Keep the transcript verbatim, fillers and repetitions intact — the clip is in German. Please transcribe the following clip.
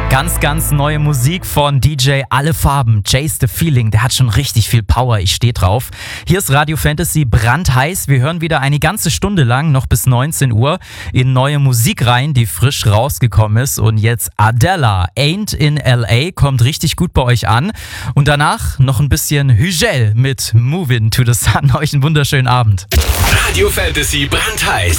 Ganz, ganz neue Musik von D J Alle Farben, Chase the Feeling, der hat schon richtig viel Power, ich steh drauf. Hier ist Radio Fantasy brandheiß, wir hören wieder eine ganze Stunde lang, noch bis neunzehn Uhr, in neue Musik rein, die frisch rausgekommen ist. Und jetzt Adela, Ain't in L A, kommt richtig gut bei euch an. Und danach noch ein bisschen Hügel mit Movin' to the Sun. Euch einen wunderschönen Abend. Radio Fantasy brandheiß.